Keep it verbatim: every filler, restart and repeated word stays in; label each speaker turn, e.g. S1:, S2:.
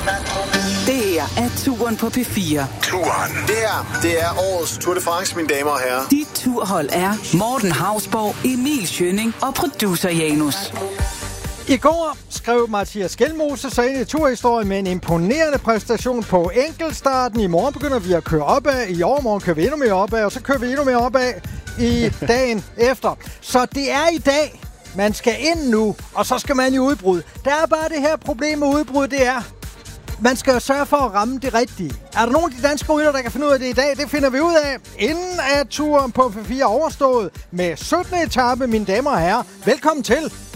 S1: Det her er Turen på P fire.
S2: Turen.
S3: Det her, det er årets Tour de France, mine damer og herrer.
S1: Dit turhold er Morten Hausborg, Emil Schønning og producer Janus.
S4: I går skrev Mathias Skjelmose sig ind i turhistorien med en imponerende præstation på enkeltstarten. I morgen begynder vi at køre opad. I overmorgen kører vi endnu mere opad, og så kører vi endnu mere opad i dagen efter. Så det er i dag, man skal ind nu, og så skal man i udbrud. Der er bare det her problem med udbrud, det er, man skal jo sørge for at ramme det rigtige. Er der nogen af de danske rytter, der kan finde ud af det i dag? Det finder vi ud af, inden at turen på P fire overstået med syttende etape, mine damer og herrer. Velkommen til.